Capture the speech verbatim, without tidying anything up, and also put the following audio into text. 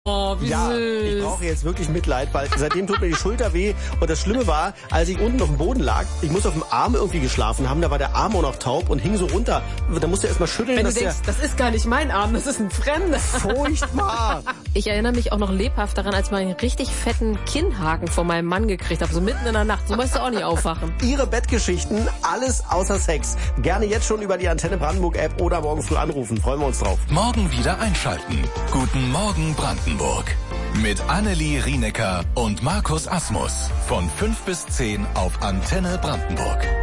Oh, wie ja, süß. Ich brauche jetzt wirklich Mitleid, weil seitdem tut mir die Schulter weh. Und das Schlimme war, als ich unten auf dem Boden lag, ich muss auf dem Arm irgendwie geschlafen haben, da war der Arm auch noch taub und hing so runter. Da musste er erst mal schütteln. Wenn dass du denkst, der das ist gar nicht mein Arm, das ist ein fremder. Furchtbar. Ich erinnere mich auch noch lebhaft daran, als ich mal einen richtig fetten Kinnhaken von meinem Mann gekriegt habe, so mitten in der Nacht. So möchtest du auch nicht aufwachen. Ihre Bettgeschichten, alles außer Sex. Gerne jetzt schon über die Antenne Brandenburg App oder morgen früh anrufen. Freuen wir uns drauf. Morgen wieder einschalten. Guten Morgen Brandenburg. Mit Annelie Rienecker und Markus Asmus. Von fünf bis zehn auf Antenne Brandenburg.